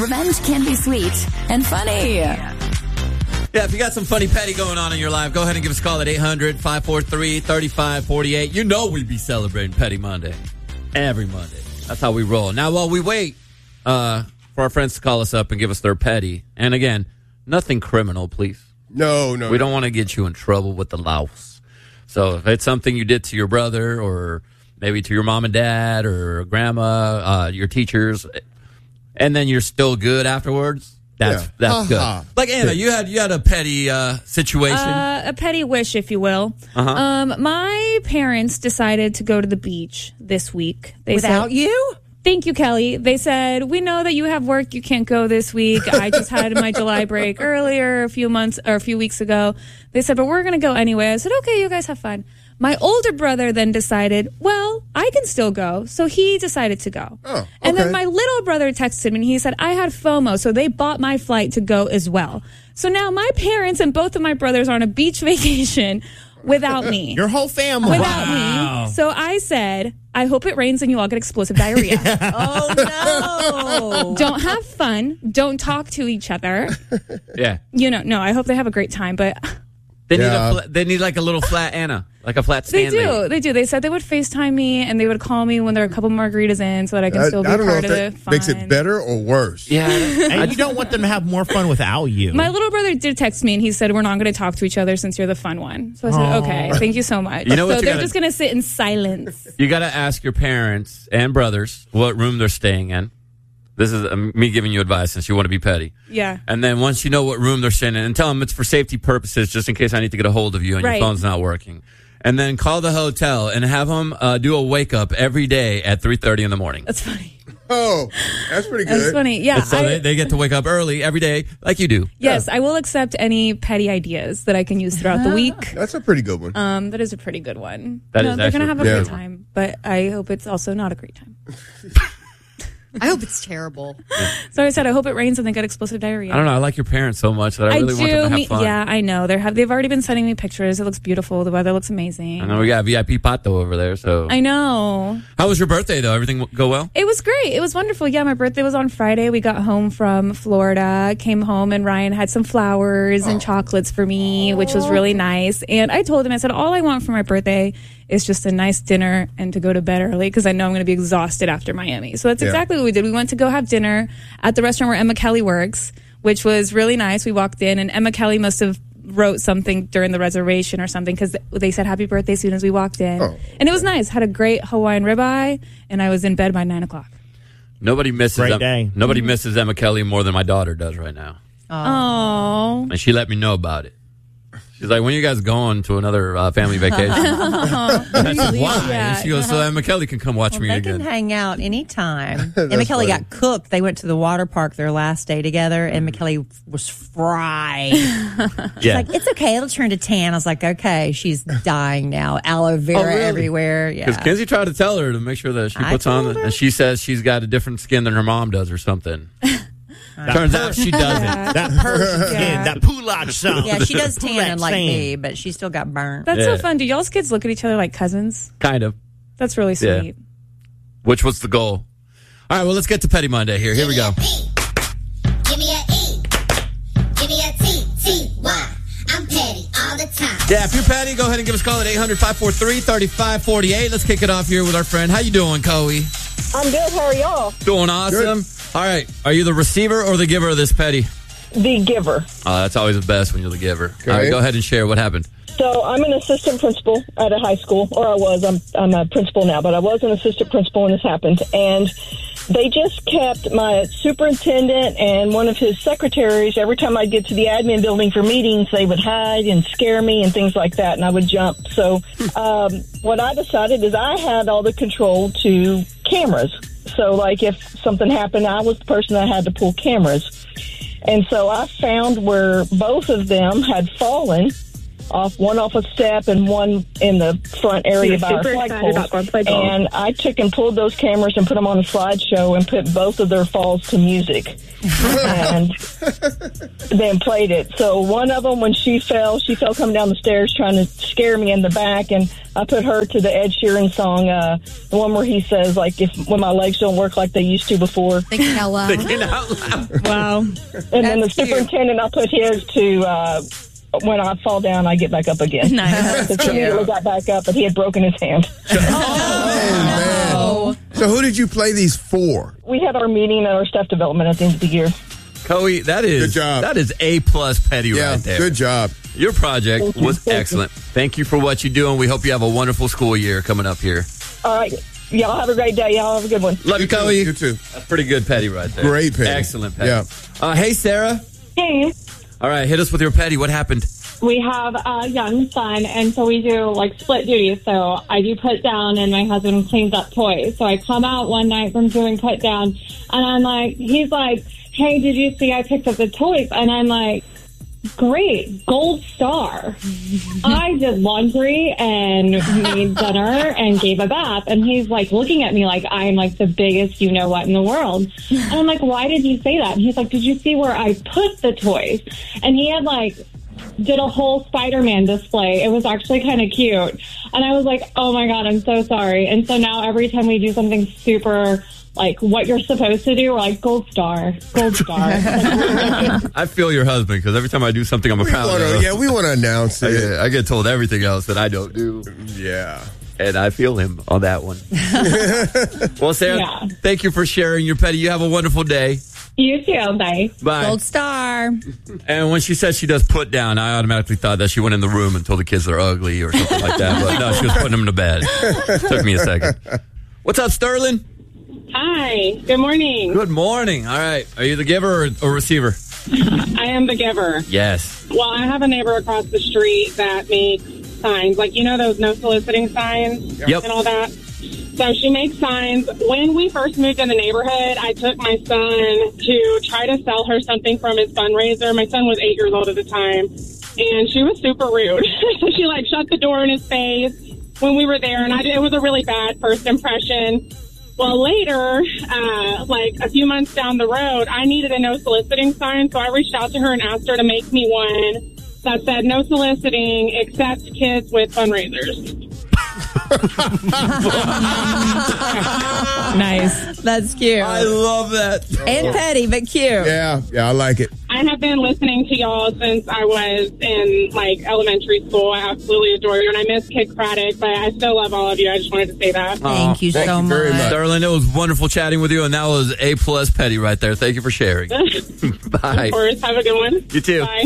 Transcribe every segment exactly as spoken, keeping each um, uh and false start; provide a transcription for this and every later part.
Revenge can be sweet and funny. Yeah, if you got some funny petty going on in your life, go ahead and give us a call at eight hundred, five four three, three five four eight. You know we'd be celebrating Petty Monday. Every Monday. That's how we roll. Now, while we wait uh, for our friends to call us up and give us their petty, and again, nothing criminal, please. No, no. We no. don't want to get you in trouble with the laws. So if it's something you did to your brother or maybe to your mom and dad or grandma, uh, your teachers, and then you're still good afterwards, that's Yeah. that's Ha-ha. good. Like Anna, you had you had a petty uh, situation. Uh, a petty wish, if you will. Uh-huh. Um, my parents decided to go to the beach this week. They Without said, you? Thank you, Kelly. They said, we know that you have work. You can't go this week. I just had my July break earlier, a few months or a few weeks ago. They said, but we're going to go anyway. I said, okay, you guys have fun. My older brother then decided, well, I can still go. So he decided to go. Oh, okay. And then my little brother texted me and he said, I had FOMO. So they bought my flight to go as well. So now my parents and both of my brothers are on a beach vacation without me. Your whole family. Without Wow. me. So I said, I hope it rains and you all get explosive diarrhea. Oh, no. Don't have fun. Don't talk to each other. yeah, You know, no, I hope they have a great time, but they need Yeah. a fla- they need like a little flat Anna, like a flat they stand. do. They do. They said they would FaceTime me and they would call me when there are a couple margaritas in so that I can I, still be I don't know part if of that the fun. makes it better or worse. Yeah, And you don't want them to have more fun without you. My little brother did text me and he said, we're not going to talk to each other since you're the fun one. So I said, Aw. okay, thank you so much. You know what so you they're gotta- just going to sit in silence. you got to ask your parents and brothers what room they're staying in. This is uh, me giving you advice since you want to be petty. Yeah. And then once you know what room they're staying in, and tell them it's for safety purposes, just in case I need to get a hold of you and Right. your phone's not working. And then call the hotel and have them uh, do a wake up every day at three thirty in the morning. That's funny. Oh, that's pretty good. That's funny. Yeah. And so I- they, they get to wake up early every day, like you do. Yes, I will accept any petty ideas that I can use throughout the week. That's a pretty good one. Um, that is a pretty good one. That no, is they're going to actually have a a great good one. time, but I hope it's also not a great time. I hope it's terrible. So I said, I hope it rains and they get explosive diarrhea. I don't know. I like your parents so much that I really want them to have me- fun. Yeah, I know. They're have, they've already been sending me pictures. It looks beautiful. The weather looks amazing. I know we got V I P Pato over there. So, I know. how was your birthday though? Everything w- go well? It was great. It was wonderful. Yeah, my birthday was on Friday. We got home from Florida, came home, and Ryan had some flowers and chocolates for me, which was really nice. And I told him, I said, all I want for my birthday is just a nice dinner and to go to bed early because I know I'm going to be exhausted after Miami. So that's Yeah. exactly what we did. We went to go have dinner at the restaurant where Emma Kelly works, which was really nice. We walked in, and Emma Kelly must have wrote something during the reservation or something because they said happy birthday as soon as we walked in. Oh. And it was nice. Had a great Hawaiian ribeye, and I was in bed by nine o'clock. Nobody misses Great Em- day. Nobody misses Emma Kelly more than my daughter does right now, Oh, and she let me know about it. She's like, when are you guys going to another uh, family vacation? I said, why? Yeah. And she goes, so Emma Kelly can come watch Well, me they again. can hang out anytime. That's Emma Kelly funny. got cooked. They went to the water park their last day together, and Emma Kelly was fried. yeah. Like, it's okay. It'll turn to tan. I was like, okay, she's dying now. Aloe vera Oh, really? everywhere. Because Yeah. Kenzie tried to tell her to make sure that she I puts on, told her. and she says she's got a different skin than her mom does or something. Turns out she doesn't. That Persian skin, Yeah. that Pulach song. Yeah, she does tan Pulak like sand. me, but she still got burnt. that's Yeah. so fun. Do y'all's kids look at each other like cousins? Kind of. That's really Yeah. sweet. Which was the goal. All right, well, let's get to Petty Monday here. Here we go. Give me a E. Give me a T. T. Y. I'm petty all the time. Yeah, if you're petty, go ahead and give us a call at eight hundred, five four three, three five four eight. Let's kick it off here with our friend. How you doing, Coey? I'm good. How are y'all? Doing awesome. All right. Are you the receiver or the giver of this petty? The giver. Uh, that's always the best when you're the giver. Okay. All right, go ahead and share what happened. So I'm an assistant principal at a high school, or I was. I'm I'm a principal now, but I was an assistant principal when this happened. And they just kept my superintendent and one of his secretaries. Every time I'd get to the admin building for meetings, they would hide and scare me and things like that, and I would jump. So um, what I decided is I had all the control to cameras. So, like, if something happened, I was the person that had to pull cameras. And so I found where both of them had fallen off one off a step and one in the front area by our flagpole. And I took and pulled those cameras and put them on a slideshow and put both of their falls to music. And then played it. So one of them, when she fell, she fell coming down the stairs trying to scare me in the back, and I put her to the Ed Sheeran song, uh, the one where he says, like, if when my legs don't work like they used to before. Thinking out loud. Thinking out loud. Wow. And then the That's cute. superintendent, I put his to, uh, when I fall down, I get back up again. Nice. Because he immediately got back up, but he had broken his hand. Oh, man. So who did you play these for? We had our meeting at our staff development at the end of the year. Coey, that is Good job. that is A plus Petty Yeah, right there. good job. Your project Thank you. was Thank you. excellent. Thank you for what you do, and we hope you have a wonderful school year coming up here. All right. Y'all have a great day. Y'all have a good one. Love you, Coey. You too. That's pretty good Petty right there. Great Petty. Excellent Petty. Yeah. Uh, hey, Sarah. Hey, All right, hit us with your Petty. What happened? we have a young son, and so we do like split duty. So I do put down, and my husband cleans up toys. So I come out one night from doing put down, and I'm like, he's like, "Hey, did you see I picked up the toys?" And I'm like, "Great, gold star." I did laundry and made dinner and gave a bath, and he's like looking at me like I'm like the biggest you know what in the world. And I'm like, "Why did you say that?" And he's like, "Did you see where I put the toys?" And he had like did a whole Spider-Man display. It was actually kind of cute. And I was like, "Oh my God, I'm so sorry." And so now every time we do something super like what you're supposed to do, we're like, gold star, gold star. I feel your husband because every time I do something, I'm a We proud wanna, of. yeah, we want to announce I it. get, I get told everything else that I don't do, Yeah. and I feel him on that one. Well, Sarah, Yeah. thank you for sharing your Petty. You have a wonderful day. You too, bye. Bye. Gold star. And when she said she does put down, I automatically thought that she went in the room and told the kids they're ugly or something like that. But no, she was putting them to bed. Took me a second. What's up, Sterling? Hi, good morning. Good morning. All right. Are you the giver or, or receiver? I am the giver. Yes. Well, I have a neighbor across the street that makes signs, like, you know, those no soliciting signs Yep. and all that. So she makes signs. When we first moved in the neighborhood, I took my son to try to sell her something from his fundraiser. My son was eight years old at the time, and she was super rude. She, like, shut the door in his face when we were there, and I, it was a really bad first impression. Well, later, uh, like a few months down the road, I needed a no soliciting sign, so I reached out to her and asked her to make me one that said no soliciting except kids with fundraisers. Nice. That's cute. I love that. And petty, but cute. Yeah, yeah, I like it. I have been listening to y'all since I was in, like, elementary school. I absolutely adore you, and I miss Kid Craddock, but I still love all of you. I just wanted to say that. Thank you Thank so you very much. much. Sterling, it was wonderful chatting with you, and that was A plus Petty right there. Thank you for sharing. Bye. Of course. Have a good one. You too. Bye.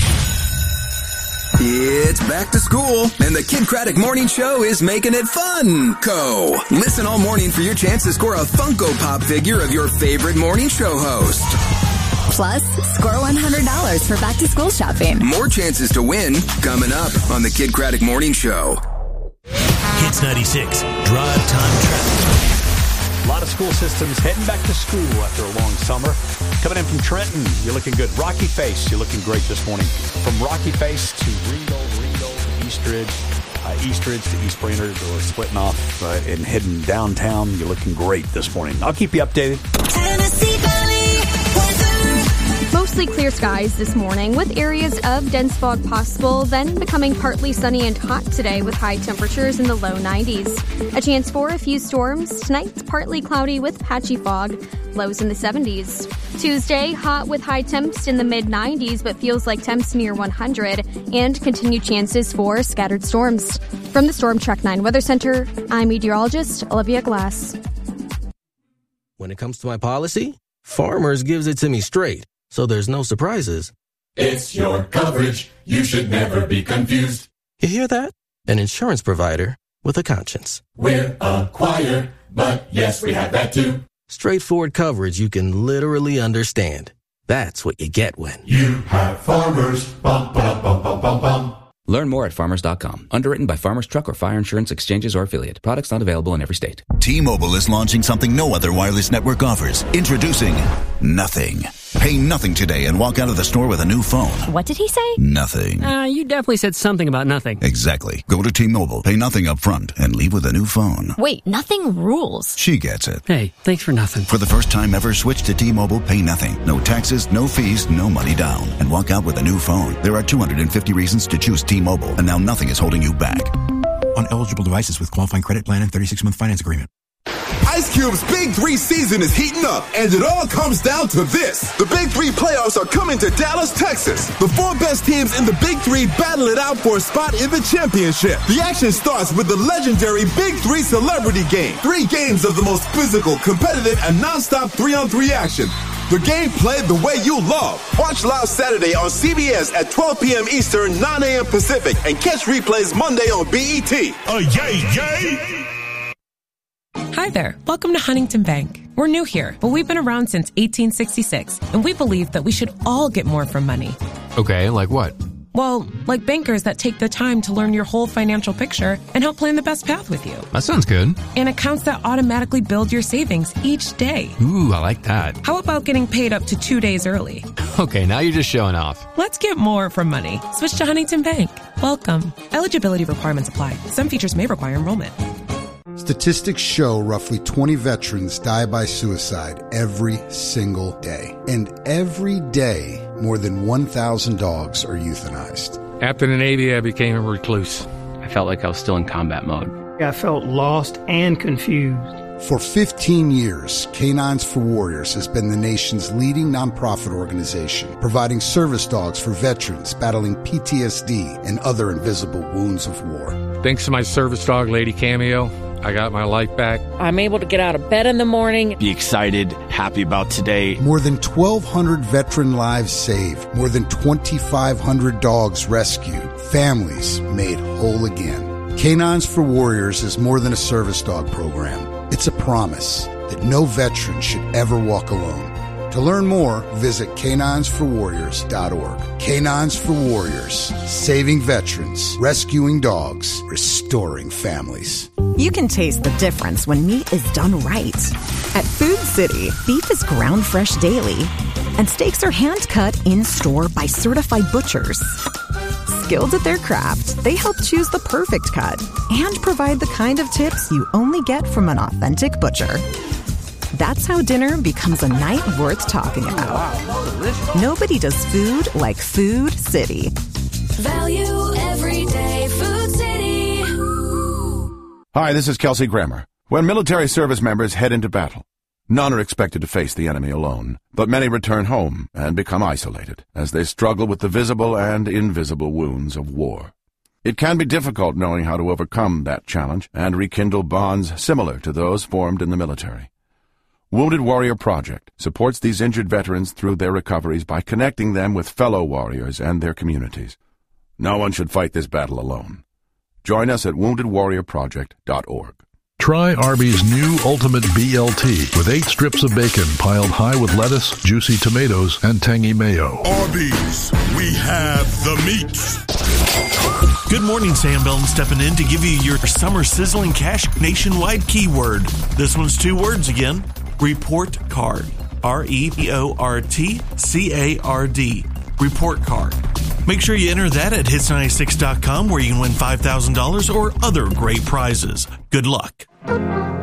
It's back to school, and the Kid Craddock Morning Show is making it fun. Go! Listen all morning for your chance to score a Funko Pop figure of your favorite morning show host. Plus, score one hundred dollars for back to school shopping. More chances to win coming up on the Kid Craddock Morning Show. Hits ninety-six, drive time traffic. A lot of school systems heading back to school after a long summer. Coming in from Trenton, you're looking good. Rocky Face, you're looking great this morning. From Rocky Face to Ringgold, Ringgold, Eastridge, uh, Eastridge to East Brainerd, or splitting off uh, and heading downtown, you're looking great this morning. I'll keep you updated. Tennessee Valley weather. Mostly clear skies this morning with areas of dense fog possible, then becoming partly sunny and hot today with high temperatures in the low nineties. A chance for a few storms. Tonight's partly cloudy with patchy fog, lows in the seventies. Tuesday, hot with high temps in the mid nineties, but feels like temps near one hundred, and continued chances for scattered storms. From the Storm Track nine Weather Center, I'm meteorologist Olivia Glass. When it comes to my policy, Farmers gives it to me straight, so there's no surprises. It's your coverage. You should never be confused. You hear that? An insurance provider with a conscience. We're a choir, but yes, we have that too. Straightforward coverage you can literally understand. That's what you get when you have Farmers. Bum, bum, bum, bum, bum, bum. Learn more at farmers dot com. Underwritten by Farmers Truck or Fire Insurance Exchanges or Affiliate. Products not available in every state. T-Mobile is launching something no other wireless network offers. Introducing Nothing. Pay nothing today and walk out of the store with a new phone. What did he say? Nothing. Uh, you definitely said something about nothing. Exactly. Go to T-Mobile, pay nothing up front, and leave with a new phone. Wait, nothing rules. She gets it. Hey, thanks for nothing. For the first time ever, switch to T-Mobile, pay nothing. No taxes, no fees, no money down. And walk out with a new phone. There are two hundred fifty reasons to choose T-Mobile, and now nothing is holding you back. On eligible devices with qualifying credit plan and thirty-six month finance agreement. Ice Cube's Big Three season is heating up, and it all comes down to this. The Big Three playoffs are coming to Dallas, Texas. The four best teams in the Big Three battle it out for a spot in the championship. The action starts with the legendary Big Three Celebrity Game. Three games of the most physical, competitive, and nonstop three-on-three action. The game played the way you love. Watch live Saturday on C B S at twelve p.m. Eastern, nine a.m. Pacific, and catch replays Monday on B E T. Oh, yay, yay! Hi there. Welcome to Huntington Bank. We're new here, but we've been around since eighteen sixty-six, and we believe that we should all get more from money. Okay, like what? Well, like bankers that take the time to learn your whole financial picture and help plan the best path with you. That sounds good. And accounts that automatically build your savings each day. Ooh, I like that. How about getting paid up to two days early? Okay, now you're just showing off. Let's get more from money. Switch to Huntington Bank. Welcome. Eligibility requirements apply. Some features may require enrollment. Statistics show roughly twenty veterans die by suicide every single day. And every day, more than one thousand dogs are euthanized. After the Navy, I became a recluse. I felt like I was still in combat mode. I felt lost and confused. For fifteen years, Canines for Warriors has been the nation's leading nonprofit organization, providing service dogs for veterans battling P T S D and other invisible wounds of war. Thanks to my service dog, Lady Cameo, I got my life back. I'm able to get out of bed in the morning. Be excited, happy about today. More than twelve hundred veteran lives saved. More than twenty-five hundred dogs rescued. Families made whole again. Canines for Warriors is more than a service dog program. It's a promise that no veteran should ever walk alone. To learn more, visit canines for warriors dot org. Canines for Warriors, saving veterans, rescuing dogs, restoring families. You can taste the difference when meat is done right. At Food City, beef is ground fresh daily, and steaks are hand-cut in-store by certified butchers. Skilled at their craft, they help choose the perfect cut and provide the kind of tips you only get from an authentic butcher. That's how dinner becomes a night worth talking about. Nobody does food like Food City. Value every day, Food City. Hi, this is Kelsey Grammer. When military service members head into battle, none are expected to face the enemy alone, but many return home and become isolated as they struggle with the visible and invisible wounds of war. It can be difficult knowing how to overcome that challenge and rekindle bonds similar to those formed in the military. Wounded Warrior Project supports these injured veterans through their recoveries by connecting them with fellow warriors and their communities. No one should fight this battle alone. Join us at wounded warrior project dot org. Try Arby's new Ultimate B L T with eight strips of bacon piled high with lettuce, juicy tomatoes, and tangy mayo. Arby's, we have the meats. Good morning, Sam Belton stepping in to give you your summer sizzling cash nationwide keyword. This one's two words again. Report card. R E P O R T C A R D. Report card. Make sure you enter that at hits ninety-six dot com where you can win five thousand dollars or other great prizes. Good luck.